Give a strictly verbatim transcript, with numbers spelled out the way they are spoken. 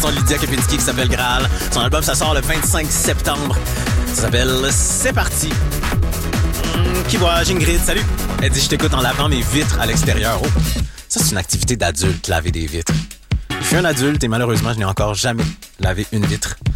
chanson de Lydia Kepinski qui s'appelle Graal. Son album, ça sort le vingt-cinq septembre. Ça s'appelle C'est parti. Hum, qui voit Ingrid, salut. Elle dit, je t'écoute en lavant mes vitres à l'extérieur. Oh, ça, c'est une activité d'adulte, laver des vitres. Je suis un adulte et malheureusement, je n'ai encore jamais lavé une vitre.